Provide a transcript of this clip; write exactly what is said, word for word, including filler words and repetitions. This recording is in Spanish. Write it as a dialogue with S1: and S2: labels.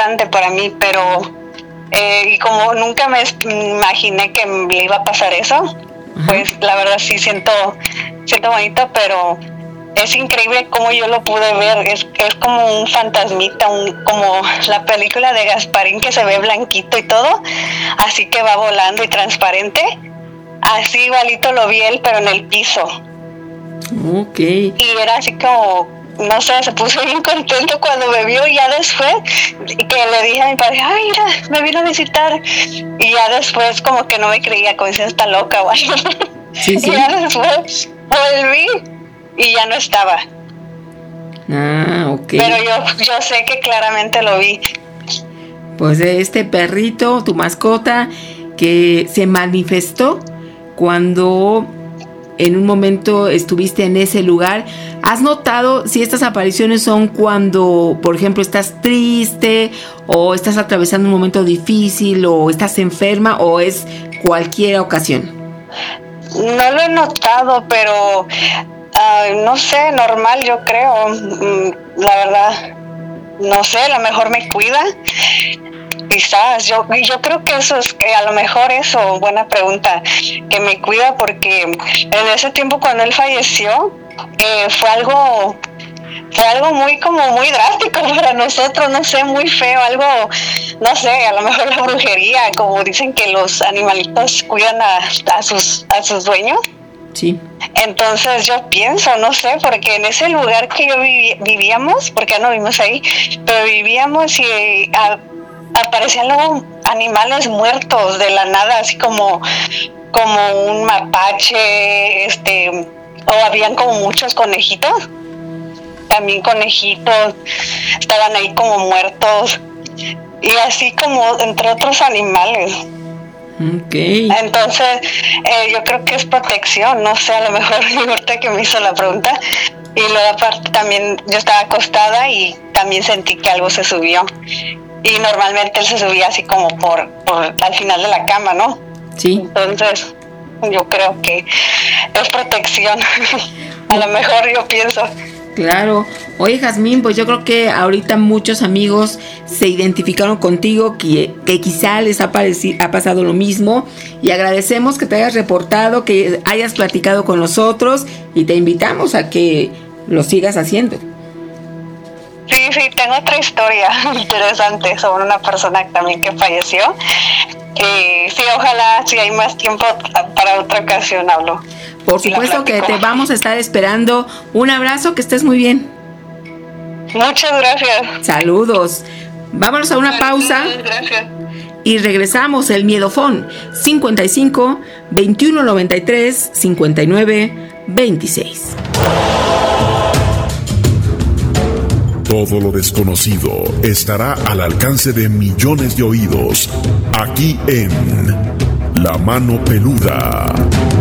S1: grande para mí, pero eh, y como nunca me imaginé que le iba a pasar eso, uh-huh. pues la verdad sí siento, siento bonito, pero es increíble cómo yo lo pude ver. Es, es como un fantasmita, un, como la película de Gasparín que se ve blanquito y todo, así que va volando y transparente. Así igualito lo vi él, pero en el piso.
S2: Ok.
S1: Y era así como, no sé, se puso bien contento cuando me vio, y ya después que le dije a mi padre, ay, mira, me vino a visitar. Y ya después como que no me creía, como si está loca o algo.
S2: Sí, sí.
S1: Y ya después volví y ya no estaba.
S2: Ah, ok.
S1: Pero yo, yo sé que claramente lo vi.
S2: Pues este perrito, tu mascota, que se manifestó cuando en un momento estuviste en ese lugar. ¿Has notado si estas apariciones son cuando, por ejemplo, estás triste o estás atravesando un momento difícil o estás enferma, o es cualquier ocasión?
S1: No lo he notado, pero uh, no sé, normal yo creo. Mm, la verdad, no sé, a lo mejor me cuida. Quizás, yo, yo creo que eso es, que a lo mejor eso, buena pregunta, que me cuida, porque en ese tiempo cuando él falleció, eh, fue algo, fue algo muy como muy drástico para nosotros, no sé, muy feo, algo, no sé, a lo mejor la brujería, como dicen que los animalitos cuidan a, a sus, a sus dueños.
S2: Sí.
S1: Entonces yo pienso, no sé, porque en ese lugar que yo viví, vivíamos, porque ya no vivimos ahí, pero vivíamos y a, aparecían luego animales muertos de la nada, así como, como un mapache, este, o habían como muchos conejitos, también conejitos, estaban ahí como muertos, y así como entre otros animales.
S2: Okay.
S1: Entonces, eh, yo creo que es protección, no sé, a lo mejor ahorita que me hizo la pregunta, y luego aparte también yo estaba acostada y también sentí que algo se subió. Y normalmente él se subía así como por, por al final de la cama, ¿no?
S2: Sí.
S1: Entonces, yo creo que es protección. A lo mejor yo pienso.
S2: Claro. Oye, Jazmín, pues yo creo que ahorita muchos amigos se identificaron contigo, que, que quizá les ha, parecido, ha pasado lo mismo, y agradecemos que te hayas reportado, que hayas platicado con nosotros, y te invitamos a que lo sigas haciendo.
S1: Sí, sí, tengo otra historia interesante sobre una persona también que falleció. Y sí, ojalá, si hay más tiempo para otra ocasión hablo.
S2: Por supuesto que te vamos a estar esperando. Un abrazo, que estés muy bien.
S1: Muchas gracias.
S2: Saludos. Vámonos a una
S1: Saludos,
S2: pausa.
S1: Gracias.
S2: Y regresamos. El Miedofón cincuenta y cinco, veintiuno noventa y tres, cincuenta y nueve, veintiséis.
S3: Todo lo desconocido estará al alcance de millones de oídos, aquí en La Mano Peluda.